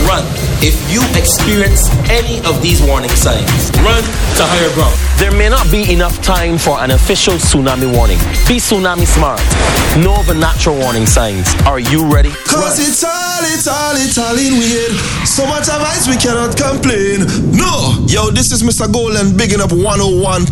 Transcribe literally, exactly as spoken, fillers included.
run. If you experience any of these warning signs, run to higher ground. There may not be enough time for an official tsunami warning. Be tsunami smart. Know the natural warning signs. Are you ready? Cause it's all, it's all, it's all in weird. So much advice we cannot complain. No! Yo, this is Mister Golden bigging up one oh one